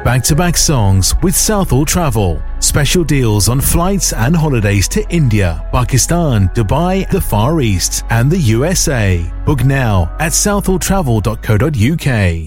Back-to-back songs with Southall Travel. Special deals on flights and holidays to India, Pakistan, Dubai, the Far East, and the USA. Book now at southalltravel.co.uk.